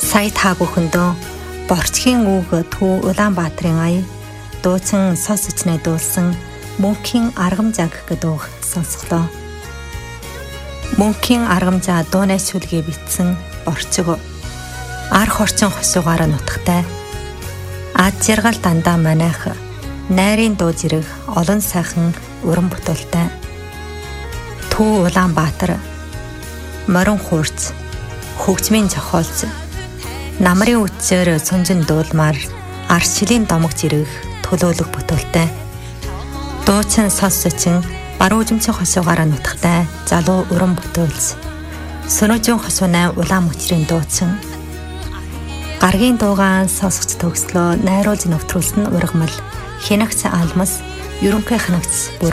Сая та бүхэндөө Борчхийн үг Төв Улаанбаатарын ая дуучин сонсож найдуулсан Мөнхийн аргамжааг гэдэг сонсголоо. Мөнхийн аргамжаа дуунай сүлгээ битсэн Борчиг арх орчин хосуугаараа нутагтай. Ад жаргал дандаа манайх найрын дуу зэрэг олон сайхан уран бүтээлтэй. Төв Улаанбаатар морин хуурц хөгжмийн зохиолч намрын үтсээр сунжин дуулмаар аршилийн домог зэрэг төлөөлөх бүтээлтэй. Дуучин сонсочин баруун жимчэн хосуугаараа нутагтай залуу уран бүтээлч Сөнөжин хосуунай улаан мөчрийн дуучин. Гаргийн дуугаан сонсогч төгслөө найруулж нэвтрүүлсэн ургамал хянагч алмас ерөнхий хянагч